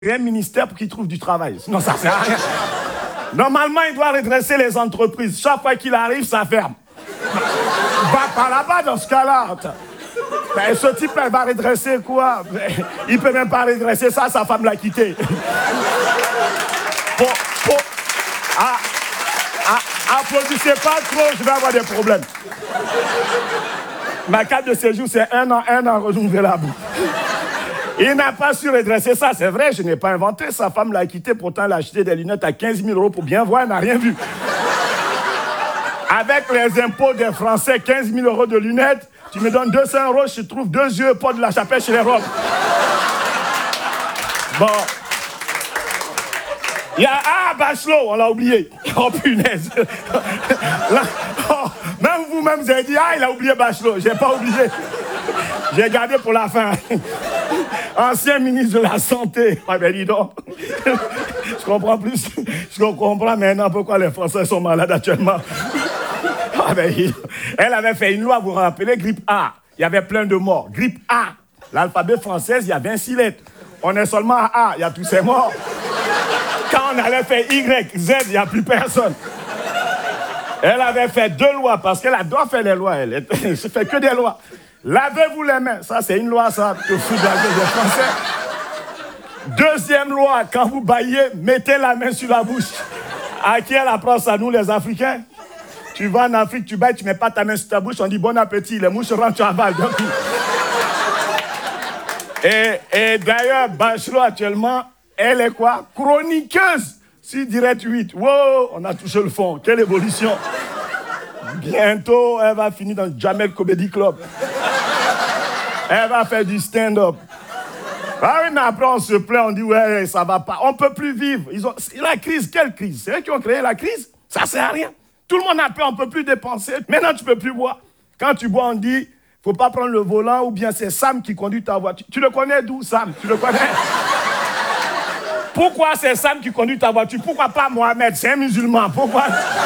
un ministère pour qu'il trouve du travail. Sinon, ça sert à rien. Normalement, il doit redresser les entreprises. Chaque fois qu'il arrive, ça ferme. Va par là-bas dans ce cas-là. Ben, ce type-là, il va redresser quoi? Il peut même pas redresser ça, sa femme l'a quitté. Applaudissez pas trop, je vais avoir des problèmes. Ma carte de séjour, c'est un an renouvelable. Il n'a pas su redresser ça, c'est vrai, je n'ai pas inventé. Sa femme l'a quitté, pourtant elle a acheté des lunettes à 15 000 € pour bien voir, elle n'a rien vu. Avec les impôts des Français, 15 000 € de lunettes, tu me donnes 200 €, je trouve 2 yeux, pas de la chapelle chez les Roms. Bon. Il y a Bachelot, on l'a oublié. Oh punaise. Là, même vous-même, vous avez dit, il a oublié Bachelot. J'ai pas oublié. J'ai gardé pour la fin. Ancien ministre de la Santé. Ah ben dis donc. Je comprends plus. Je comprends maintenant pourquoi les Français sont malades actuellement. Ah ben, elle avait fait une loi, vous vous rappelez, grippe A. Il y avait plein de morts. Grippe A. L'alphabet français, il y a 26 lettres. On est seulement à A, il y a tous ces morts. Quand on allait faire Y, Z, il n'y a plus personne. Elle avait fait 2 lois, parce qu'elle adore faire les lois, elle. Elle ne fait que des lois. Lavez-vous les mains. Ça, c'est une loi, ça, de fou de la gueule des Français. Deuxième loi, quand vous baillez, mettez la main sur la bouche. À qui elle apprend ça, nous, les Africains? Tu vas en Afrique, tu bailles, tu ne mets pas ta main sur ta bouche, on dit bon appétit, les mouches rentrent, tu avales. Et d'ailleurs, Bachelot, actuellement, elle est quoi? Chroniqueuse sur Direct 8. Wow, on a touché le fond. Quelle évolution. Bientôt, elle va finir dans le Jamel Comedy Club. Elle va faire du stand-up. Ah oui, mais après, on se plaint, on dit, ouais, ça va pas. On ne peut plus vivre. La crise, quelle crise? C'est eux qui ont créé la crise? Ça ne sert à rien. Tout le monde a peur, on ne peut plus dépenser. Maintenant, tu ne peux plus boire. Quand tu bois, on dit, il ne faut pas prendre le volant, ou bien c'est Sam qui conduit ta voiture. Tu le connais d'où, Sam? Tu le connais? Pourquoi c'est Sam qui conduit ta voiture? Pourquoi pas Mohamed? C'est un musulman. Pourquoi?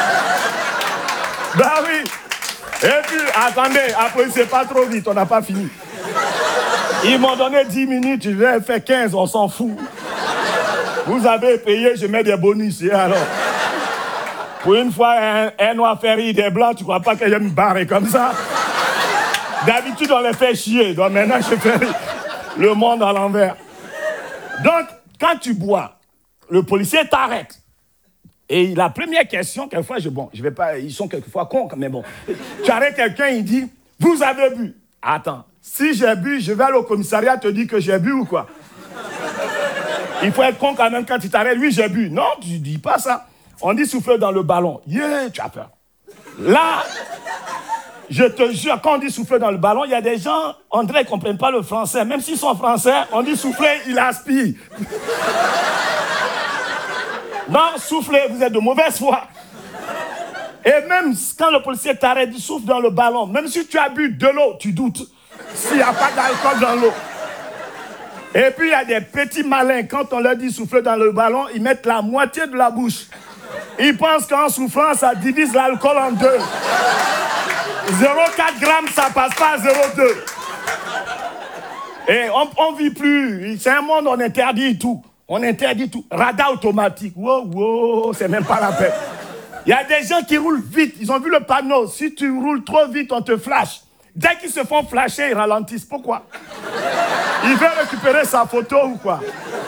Ben oui. Et puis, attendez, applaudissez pas trop vite, on n'a pas fini. Ils m'ont donné 10 minutes, je vais faire 15, on s'en fout. Vous avez payé, je mets des bonus. Et alors, pour une fois, un noir fait rire des blancs, tu crois pas que je me barre comme ça? D'habitude, on les fait chier, donc maintenant, je fais le monde à l'envers. Donc, quand tu bois, le policier t'arrête. Et la première question, quelquefois, je vais pas, ils sont quelquefois cons, mais bon. Tu arrêtes quelqu'un, il dit, vous avez bu. Attends, si j'ai bu, je vais aller au commissariat te dire que j'ai bu ou quoi? Il faut être con quand même quand tu t'arrêtes, oui, j'ai bu. Non, tu dis pas ça. On dit souffler dans le ballon. Yeah, tu as peur. Là, je te jure, quand on dit souffler dans le ballon, il y a des gens, on dirait qu'ils ne comprennent pas le français. Même s'ils sont français, on dit souffler, il aspire. Non, souffler, vous êtes de mauvaise foi. Et même quand le policier t'arrête, il souffle dans le ballon. Même si tu as bu de l'eau, tu doutes. S'il n'y a pas d'alcool dans l'eau. Et puis il y a des petits malins, quand on leur dit souffler dans le ballon, ils mettent la moitié de la bouche. Ils pensent qu'en soufflant, ça divise l'alcool en 2. 0,4 grammes, ça passe pas à 0,2. Et on ne vit plus. C'est un monde, on interdit tout. On interdit tout. Radar automatique. Wow, c'est même pas la peine. Il y a des gens qui roulent vite. Ils ont vu le panneau. Si tu roules trop vite, on te flash. Dès qu'ils se font flasher, ils ralentissent. Pourquoi? Il veut récupérer sa photo ou quoi?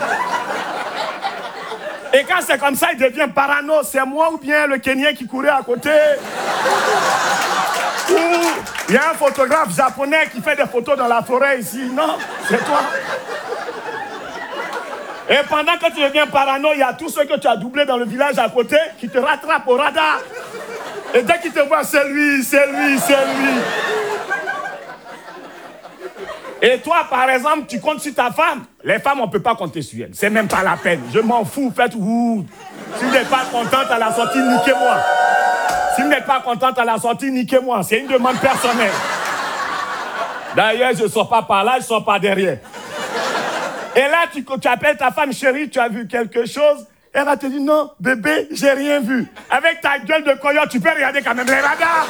Et quand c'est comme ça, il devient parano. C'est moi ou bien le Kenyan qui courait à côté? Ou il y a un photographe japonais qui fait des photos dans la forêt ici. Non, c'est toi. Et pendant que tu deviens parano, il y a tous ceux que tu as doublés dans le village à côté qui te rattrapent au radar. Et dès qu'ils te voient, c'est lui, c'est lui, c'est lui. Et toi, par exemple, tu comptes sur ta femme. Les femmes, on ne peut pas compter sur elles. C'est même pas la peine. Je m'en fous, faites ouh. Si vous n'êtes pas contente à la sortie, niquez-moi. Si vous n'êtes pas contente à la sortie, niquez-moi. C'est une demande personnelle. D'ailleurs, je ne sors pas par là, je ne sors pas derrière. Et là, tu appelles ta femme, chérie, tu as vu quelque chose? Elle va te dire, non, bébé, j'ai rien vu. Avec ta gueule de coyote, tu peux regarder quand même les radars.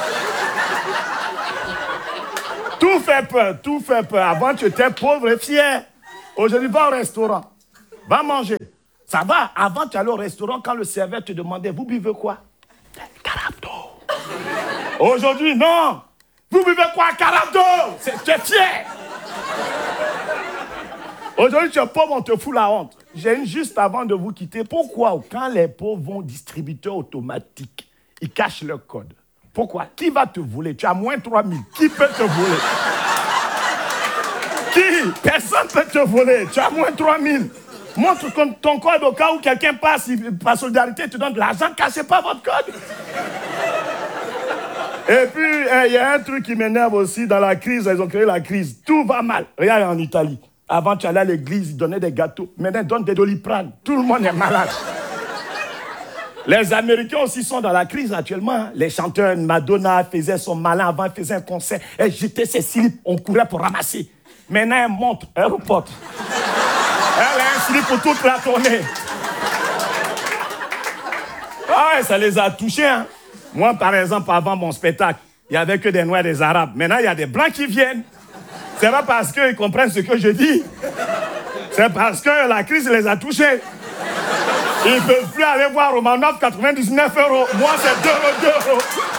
Tout fait peur, tout fait peur. Avant, tu étais pauvre et fier. Aujourd'hui, va au restaurant. Va manger. Ça va, avant tu allais au restaurant, quand le serveur te demandait, vous buvez quoi? Carabto. Aujourd'hui, non. Vous buvez quoi? Carabto. Tu es fier. Aujourd'hui, tu es pauvre, on te fout la honte. J'ai une juste avant de vous quitter. Pourquoi? Quand les pauvres vont au distributeur automatique, ils cachent leur code. Pourquoi? Qui va te voler? Tu as moins 3000. Qui peut te voler? Qui? Personne ne peut te voler. Tu as moins 3000. Montre ton code au cas où quelqu'un passe, par solidarité, te donne de l'argent, ne cachez pas votre code. Et puis, il y a un truc qui m'énerve aussi dans la crise, ils ont créé la crise. Tout va mal. Regarde en Italie. Avant, tu allais à l'église, ils donnaient des gâteaux. Maintenant, ils donnent des Doliprane. Tout le monde est malade. Les Américains aussi sont dans la crise actuellement. Les chanteurs, Madonna faisait son malin avant, elle faisait un concert. Elle jetait ses slips, on courait pour ramasser. Maintenant, elle monte, elle reporte. Elle a un slip pour toute la tournée. Ah ouais, ça les a touchés. Hein. Moi, par exemple, avant mon spectacle, il n'y avait que des Noirs et des Arabes. Maintenant, il y a des Blancs qui viennent. C'est pas parce qu'ils comprennent ce que je dis. C'est parce que la crise les a touchés. Ils ne peuvent plus aller voir Romanov 99 €. Moi, c'est 2 €.